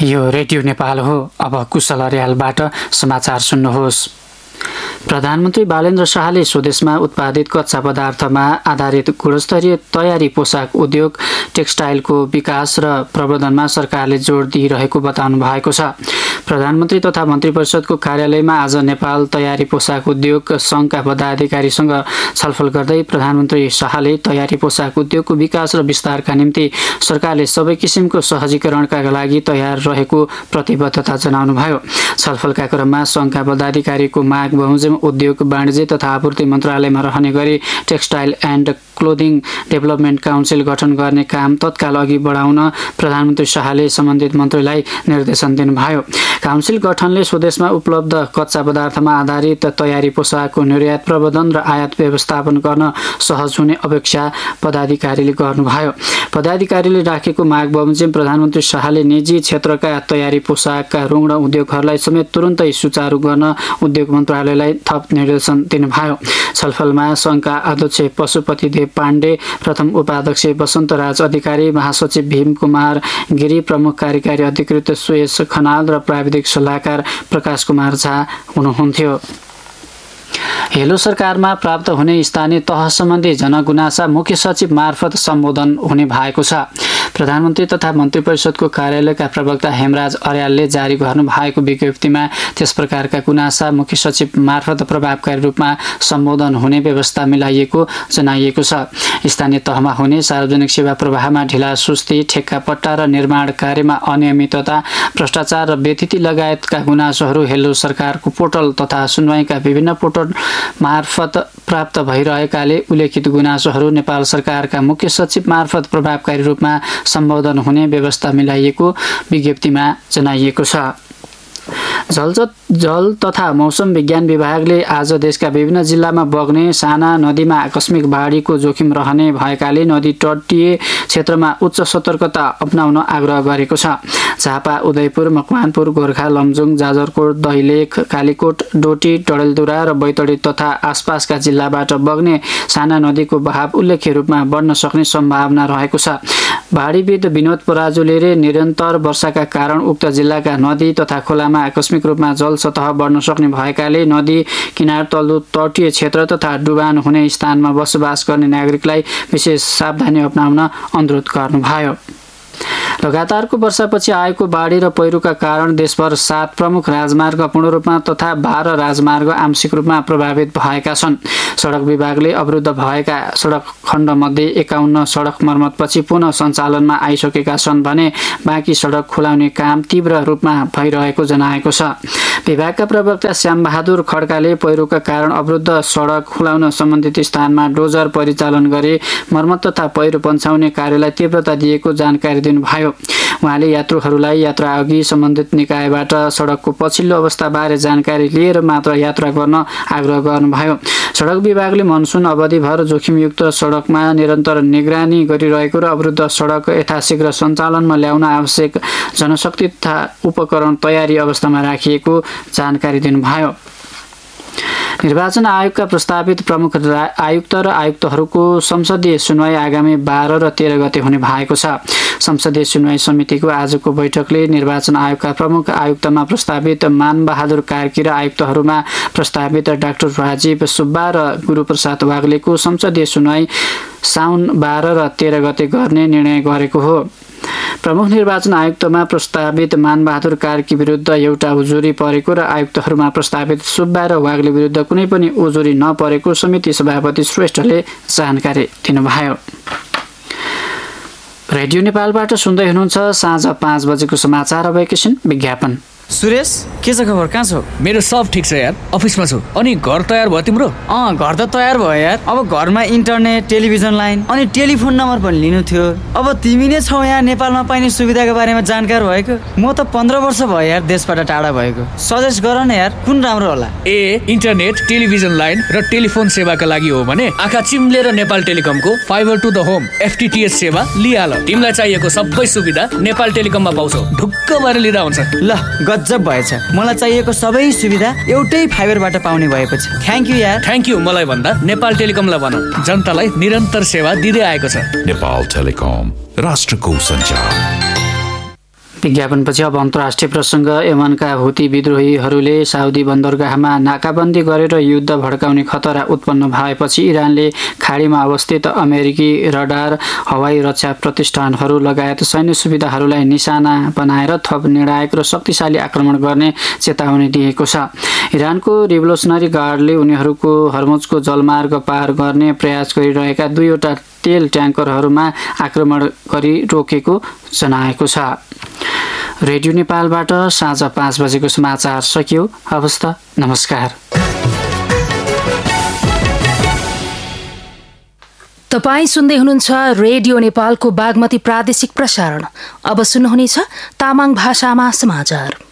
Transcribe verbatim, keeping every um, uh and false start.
यो रेडियो नेपाल हो। अब कुशल अर्यालबाट समाचार सुन्नुहोस्। प्रधानमन्त्री बालेन्द्र शाहले स्वदेशमा उत्पादित कच्चा पदार्थमा आधारित गुणस्तरीय तयारी पोसाक उद्योग टेक्सटाइलको विकास र प्रवर्धनमा सरकारले जोड दिइरहेको बताउनु भएको छ। प्रधानमन्त्री तथा मन्त्री परिषदको कार्यालयमा आज नेपाल तयारी पोसाक उद्योग संघका पदाधिकारीसँग छलफल गर्दै प्रधानमन्त्री शाहले तयारी पोसाक उद्योगको विकास र विस्तारका निम्ति सरकारले सबै किसिमको सहजीकरणका लागि तयार रहेको प्रतिबद्धता जनाउनुभयो। छलफलका क्रममा संघका पदाधिकारीको माग बमोजिम उद्योग वाणिज्य तथा आपूर्ति मन्त्रालयमा रहने गरी textile and clothing development council गठन गर्ने काम तत्काल अघि बढाउन प्रधानमन्त्री शाहले सम्बन्धित मन्त्रीलाई निर्देशन दिनुभयो। काउन्सिल गठनले स्वदेशमा उपलब्ध कच्चा पदार्थमा आधारित तयारी पोसाकको निर्यात प्रबन्धन र आयात व्यवस्थापन गर्न सहज हुने अपेक्षा पदाधिकारीले गर्नुभयो। पदाधिकारीले राखेको माग बमोजिम प्रधानमन्त्री शाहले निजी क्षेत्रका तयारी पोसाकका रुग्ण उद्योगहरूलाई समेत तुरुन्तै सुचारू गर्न उद्योग मन्त्रालयलाई थप निर्देशन दिनुभयो। छलफलमा संघका अध्यक्ष पशुपति देव पाण्डे, प्रथम उपाध्यक्ष वसन्तराज अधिकारी, महासचिव भीम कुमार गिरी, प्रमुख कार्यकारी अधिकृत सुयस खनाल र प्राविधिक सल्लाहकार प्रकाश कुमार झा हुनुहुन्थ्यो। हेलो सरकारमा प्राप्त हुने स्थानीय तह सम्बन्धी जनगुनासा मुख्य सचिव मार्फत सम्बोधन हुने भएको छ। प्रधानमन्त्री तथा मन्त्री परिषदको कार्यालयका प्रवक्ता हेमराज अर्यालले जारी गर्नु भएको विज्ञप्तिमा त्यस प्रकारका गुनासा मुख्य सचिव मार्फत प्रभावकारी रूपमा सम्बोधन हुने व्यवस्था मिलाइएको जनाइएको छ। स्थानीय तहमा हुने सार्वजनिक सेवा प्रवाहमा ढिलासुस्ती, ठेक्का पट्टा र निर्माण कार्यमा अनियमितता, भ्रष्टाचार र व्यतिथि लगायतका गुनासोहरू हेलो सरकारको पोर्टल तथा सुनवाईका विभिन्न पोर्टल मार्फत प्राप्त भइरहेकाले उल्लेखित गुनासोहरू नेपाल सरकारका मुख्य सचिव मार्फत प्रभावकारी रूपमा सम्बोधन हुने व्यवस्था मिलाइएको विज्ञप्तिमा जनाइएको छ। जल जल तथा मौसम विज्ञान विभागले आज देशका विभिन्न जिल्लामा बग्ने साना नदीमा आकस्मिक बाढीको जोखिम रहने भएकाले नदी तटीय क्षेत्रमा उच्च सतर्कता अपनाउन आग्रह गरेको छ। झापा, उदयपुर, मकवानपुर, गोर्खा, लमजुङ, जाजरकोट, दैलेख, कालीकोट, डोटी, डडेलधुरा र बैतडी तथा आसपासका जिल्लाबाट बग्ने साना नदीको बहाव उल्लेख्य रूपमा बढ्न सक्ने सम्भावना रहेको छ। बाढीविद विनोद पराजुलीले निरन्तर वर्षाका कारण उक्त जिल्लाका नदी तथा खोलामा आकस्मिक रूपमा जल सतह बढ्न सक्ने भएकाले नदी किनार तल्लो तटीय क्षेत्र तथा डुबान हुने स्थानमा बसोबास गर्ने नागरिकलाई विशेष सावधानी अपनाउन अनुरोध गर्नुभयो। लगातारको वर्षापछि आएको बाढी र पहिरोका कारण देशभर सात प्रमुख राजमार्ग पूर्ण रूपमा तथा बाह्र राजमार्ग आंशिक रूपमा प्रभावित भएका छन्। सडक विभागले अवरुद्ध भएका सडक खण्ड मध्ये एकाउन्न सडक मर्मतपछि पुनः सञ्चालनमा आइसकेका छन् भने बाँकी सडक खुलाउने काम तीव्र रूपमा भइरहेको जनाएको छ। विभागका प्रवक्ता श्यामबहादुर खड्काले पहिरोका कारण अवरुद्ध सडक खुलाउन सम्बन्धित स्थानमा डोजर परिचालन गरी मर्मत तथा पहिरो पन्छाउने कार्यलाई तीव्रता दिएको जानकारी दिनुभयो। उहाँले यात्रुहरूलाई यात्रा अघि सम्बन्धित निकायबाट सडकको पछिल्लो अवस्थाबारे जानकारी लिएर मात्र यात्रा गर्न आग्रह गर्नुभयो। सडक विभागले मनसुन अवधिभर जोखिमयुक्त सडकमा निरन्तर निगरानी गरिरहेको र अवरुद्ध सडक यथाशीघ्र सञ्चालनमा ल्याउन आवश्यक जनशक्ति तथा उपकरण तयारी अवस्थामा राखिएको जानकारी दिनुभयो। निर्वाचन आयोगका प्रस्तावित प्रमुख आयुक्त र आयुक्तहरूको संसदीय सुनवाई आगामी बाह्र र तेह्र गते हुने भएको छ। संसदीय सुनवाई समितिको आजको बैठकले निर्वाचन आयोगका प्रमुख आयुक्तमा प्रस्तावित मानबहादुर कार्की र आयुक्तहरूमा प्रस्तावित डाक्टर राजीव सुब्बा र गुरुप्रसाद वाग्लेको संसदीय सुनवाई साउन बाह्र र तेह्र गते गर्ने निर्णय गरेको हो। प्रमुख निर्वाचन आयुक्तमा प्रस्तावित मानबहादुर कार्की विरुद्ध एउटा उजुरी परेको र आयुक्तहरूमा प्रस्तावित सुब्बा र वाग्ले विरुद्ध कुनै पनि उजुरी नपरेको समिति सभापति श्रेष्ठले जानकारी दिनुभयो। रेडियो नेपालबाट सुन्दै हुनुहुन्छ साँझ पाँच बजेको समाचार। अब एकैछिन विज्ञापन। सुरेश, के छ खबर? कहाँ छौ? मेरो सब ठिक छ यार, अफिसमा छु। अनि घर तयार भयो तिम्रो? अँ, घर त तयार भयो यार। अब घरमा इन्टरनेट, टेलिभिजन लाइन अनि टेलिफोन नम्बर पनि लिनु थियो। अब तिमी नै छौ यहाँ नेपालमा पाइने सुविधाको बारेमा जानकार भएको। म त पन्ध्र वर्ष भयो यार देशबाट टाढा भएको। सजेस्ट गर न यार, कुन राम्रो होला? ए इन्टरनेट, टेलिभिजन लाइन र टेलिफोन सेवाका लागि हो भने आँखा चिम्लेर Nepal टेलिकमको fibre to the home एफटिटिएच सेवा लिहाल। तिमीलाई चाहिएको सबै सुविधा नेपाल टेलिकममा पाउँछौ। ढुक्क भएर लिँदा हुन्छ। ल गजब भएछ। मलाई चाहिएको सबै सुविधा एउटै फाइबरबाट पाउने भएपछि थ्याङ्क यू यार। थ्याङ्क यू मलाई भन्दा नेपाल टेलिकमलाई भन, जनतालाई निरन्तर सेवा दिँदै आएको छ। नेपाल टेलिकम, राष्ट्रको सञ्चार। विज्ञापनपछि अब अन्तर्राष्ट्रिय प्रसङ्ग। यमनका हुती विद्रोहीहरूले साउदी बन्दरगाहमा नाकाबन्दी गरेर युद्ध भड्काउने खतरा उत्पन्न भएपछि इरानले खाडीमा अवस्थित अमेरिकी रडार, हवाई रक्षा प्रतिष्ठानहरू लगायत सैन्य सुविधाहरूलाई निशाना बनाएर थप निर्णायक र शक्तिशाली आक्रमण गर्ने चेतावनी दिएको छ। इरानको रिभोल्युसनरी गार्डले उनीहरूको हर्मुजको जलमार्ग पार गर्ने प्रयास गरिरहेका दुईवटा तेल ट्याङ्करहरूमा आक्रमण गरी रोकेको जनाएको छ। रेडियो नेपालबाट साँझ पाँच बजेको समाचार सकियो। हवस् त, नमस्कार। तपाईँ सुन्दै हुनुहुन्छ रेडियो नेपालको बागमती प्रादेशिक प्रसारण। अब सुन्नुहुनेछ तामाङ भाषामा समाचार।